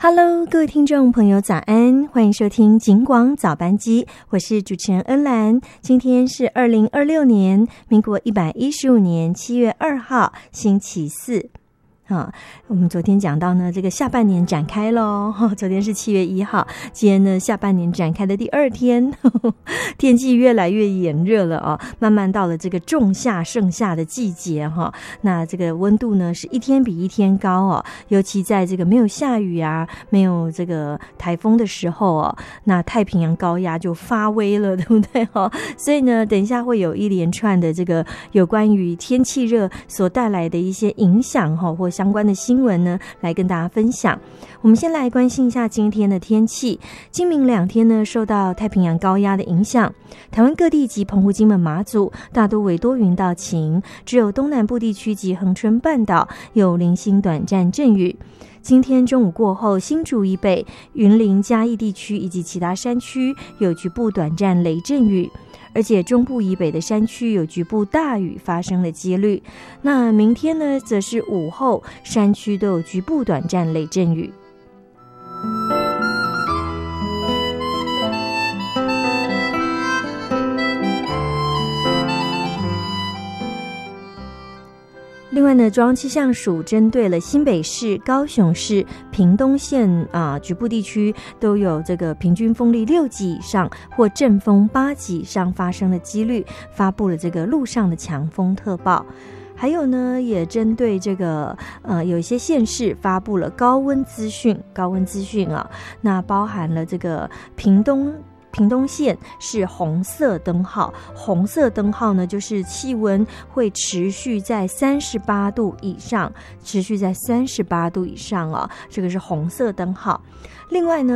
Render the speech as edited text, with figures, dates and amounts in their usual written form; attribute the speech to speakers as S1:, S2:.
S1: Hello， 各位听众朋友，早安！欢迎收听警广早班机，我是主持人恩兰。今天是2026年民国115年7月2号，星期四。我们昨天讲到呢，这个下半年展开咯，昨天是7月1号，今天呢下半年展开的第2天，天气越来越炎热了哦，慢慢到了这个仲夏盛夏的季节哈。那这个温度呢是一天比一天高哦，尤其在这个没有下雨啊，没有这个台风的时候哦，那太平洋高压就发威了，对不对哦？所以呢，等一下会有一连串的这个有关于天气热所带来的一些影响哈，或相关的新闻呢，来跟大家分享。我们先来关心一下今天的天气。今明2天呢，受到太平洋高压的影响，台湾各地及澎湖、金门、马祖大多为多云到晴，只有东南部地区及恒春半岛有零星短暂阵雨。今天中午过后，新竹以北、云林嘉义地区以及其他山区有局部短暂雷阵雨，而且中部以北的山区有局部大雨发生的几率。那明天呢，则是午后山区都有局部短暂雷阵雨。另外呢，中央气象署针对了新北市、高雄市、屏东县局部地区都有这个平均风力6级以上或阵风8级以上发生的几率，发布了这个陆上的强风特报。还有呢，也针对这个有一些县市发布了高温资讯啊，那包含了这个屏东县是红色灯号，红色灯号呢，就是气温会持续在38度以上，这个是红色灯号。另外呢，